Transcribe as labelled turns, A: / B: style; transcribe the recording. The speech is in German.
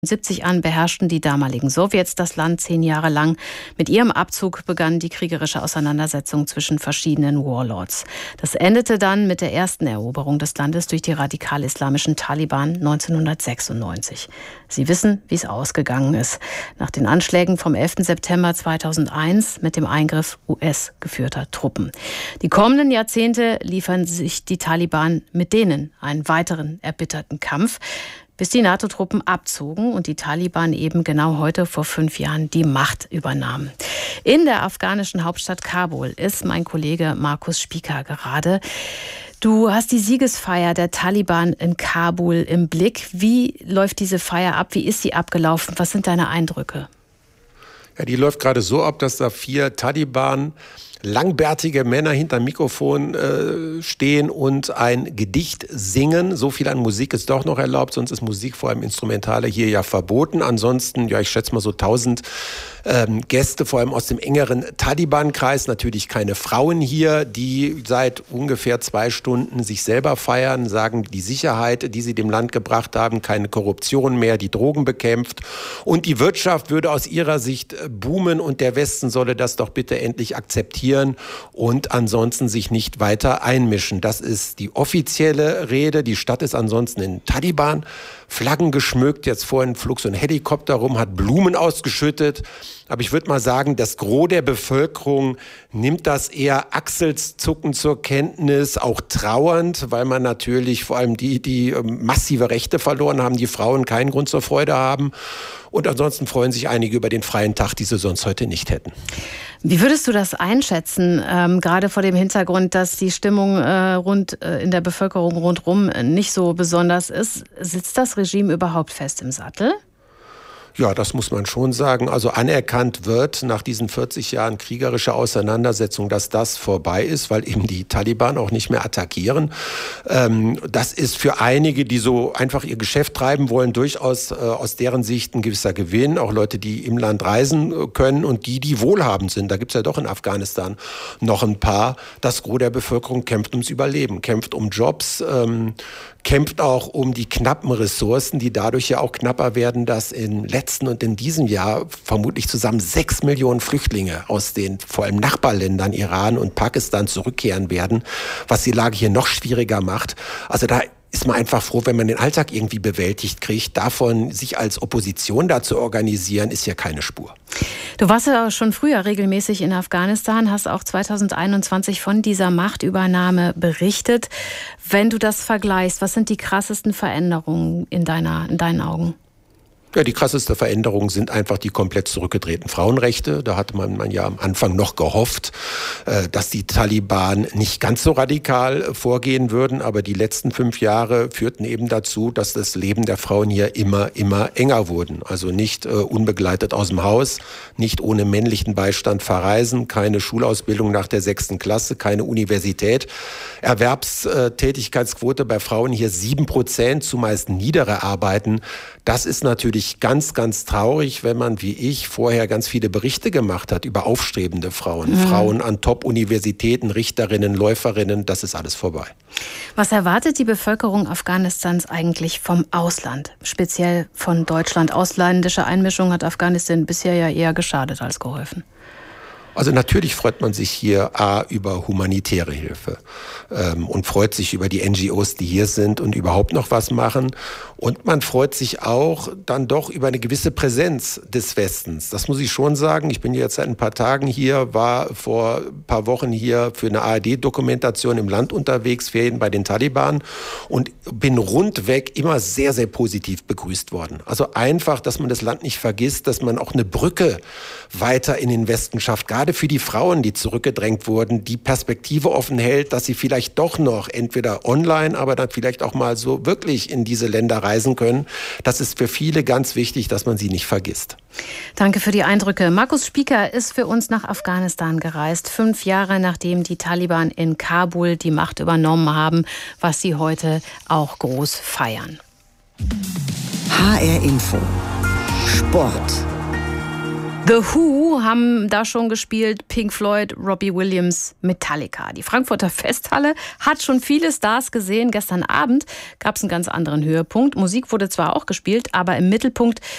A: 1970 an beherrschten die damaligen Sowjets das Land 10 Jahre lang. Mit ihrem Abzug begann die kriegerische Auseinandersetzung zwischen verschiedenen Warlords. Das endete dann mit der ersten Eroberung des Landes durch die radikal-islamischen Taliban 1996. Sie wissen, wie es ausgegangen ist. Nach den Anschlägen vom 11. September 2001 mit dem Eingriff US-geführter Truppen. Die kommenden Jahrzehnte liefern sich die Taliban mit denen einen weiteren erbitterten Kampf, bis die NATO-Truppen abzogen und die Taliban eben genau heute vor 5 Jahren die Macht übernahmen. In der afghanischen Hauptstadt Kabul ist mein Kollege Markus Spieker gerade. Du hast die Siegesfeier der Taliban in Kabul im Blick. Wie läuft diese Feier ab? Wie ist sie abgelaufen? Was sind deine Eindrücke?
B: Ja, die läuft gerade so ab, dass da 4 Taliban langbärtige Männer hinterm Mikrofon stehen und ein Gedicht singen. So viel an Musik ist doch noch erlaubt, sonst ist Musik, vor allem Instrumentale, hier ja verboten. Ansonsten, ja, ich schätze mal so 1000 Gäste, vor allem aus dem engeren Taliban-Kreis. Natürlich keine Frauen hier, die seit ungefähr 2 Stunden sich selber feiern, sagen, die Sicherheit, die sie dem Land gebracht haben, keine Korruption mehr, die Drogen bekämpft. Und die Wirtschaft würde aus ihrer Sicht boomen und der Westen solle das doch bitte endlich akzeptieren und ansonsten sich nicht weiter einmischen. Das ist die offizielle Rede. Die Stadt ist ansonsten in Taliban. Flaggen geschmückt, jetzt vorhin flog so ein Helikopter rum, hat Blumen ausgeschüttet. Aber ich würde mal sagen, das Gros der Bevölkerung nimmt das eher achselzuckend zur Kenntnis, auch trauernd, weil man natürlich vor allem die massive Rechte verloren haben, die Frauen keinen Grund zur Freude haben. Und ansonsten freuen sich einige über den freien Tag, die sie sonst heute nicht hätten.
A: Wie würdest du das einschätzen, gerade vor dem Hintergrund, dass die Stimmung in der Bevölkerung rundherum nicht so besonders ist? Sitzt das Regime überhaupt fest im Sattel?
B: Ja, das muss man schon sagen. Also anerkannt wird nach diesen 40 Jahren kriegerischer Auseinandersetzung, dass das vorbei ist, weil eben die Taliban auch nicht mehr attackieren. Das ist für einige, die so einfach ihr Geschäft treiben wollen, durchaus aus deren Sicht ein gewisser Gewinn. Auch Leute, die im Land reisen können und die wohlhabend sind. Da gibt's ja doch in Afghanistan noch ein paar. Das Gros der Bevölkerung kämpft ums Überleben, kämpft um Jobs, kämpft auch um die knappen Ressourcen, die dadurch ja auch knapper werden, dass im letzten und in diesem Jahr vermutlich zusammen 6 Millionen Flüchtlinge aus den vor allem Nachbarländern Iran und Pakistan zurückkehren werden, was die Lage hier noch schwieriger macht. Also da ist man einfach froh, wenn man den Alltag irgendwie bewältigt kriegt. Davon, sich als Opposition da zu organisieren, ist ja keine Spur.
A: Du warst ja schon früher regelmäßig in Afghanistan, hast auch 2021 von dieser Machtübernahme berichtet. Wenn du das vergleichst, was sind die krassesten Veränderungen in deinen Augen?
B: Ja, die krasseste Veränderung sind einfach die komplett zurückgedrehten Frauenrechte. Da hatte man ja am Anfang noch gehofft, dass die Taliban nicht ganz so radikal vorgehen würden. Aber die letzten 5 Jahre führten eben dazu, dass das Leben der Frauen hier immer enger wurden. Also nicht unbegleitet aus dem Haus, nicht ohne männlichen Beistand verreisen, keine Schulausbildung nach der 6. Klasse, keine Universität. Erwerbstätigkeitsquote bei Frauen hier 7%, zumeist niedere Arbeiten. Das ist natürlich ganz, ganz traurig, wenn man, wie ich, vorher ganz viele Berichte gemacht hat über aufstrebende Frauen. Frauen an Top-Universitäten, Richterinnen, Läuferinnen, das ist alles vorbei.
A: Was erwartet die Bevölkerung Afghanistans eigentlich vom Ausland? Speziell von Deutschland. Ausländische Einmischung hat Afghanistan bisher ja eher geschadet als geholfen.
B: Also natürlich freut man sich hier über humanitäre Hilfe und freut sich über die NGOs, die hier sind und überhaupt noch was machen. Und man freut sich auch dann doch über eine gewisse Präsenz des Westens. Das muss ich schon sagen. Ich bin jetzt seit ein paar Tagen hier, war vor ein paar Wochen hier für eine ARD-Dokumentation im Land unterwegs, Ferien bei den Taliban, und bin rundweg immer sehr, sehr positiv begrüßt worden. Also einfach, dass man das Land nicht vergisst, dass man auch eine Brücke weiter in den Westen schafft, gerade für die Frauen, die zurückgedrängt wurden, die Perspektive offen hält, dass sie vielleicht doch noch entweder online, aber dann vielleicht auch mal so wirklich in diese Länder reisen können. Das ist für viele ganz wichtig, dass man sie nicht vergisst.
A: Danke für die Eindrücke. Markus Spieker ist für uns nach Afghanistan gereist, 5 Jahre nachdem die Taliban in Kabul die Macht übernommen haben, was sie heute auch groß feiern.
C: HR Info Sport.
A: The Who haben da schon gespielt, Pink Floyd, Robbie Williams, Metallica. Die Frankfurter Festhalle hat schon viele Stars gesehen. Gestern Abend gab es einen ganz anderen Höhepunkt. Musik wurde zwar auch gespielt, aber im Mittelpunkt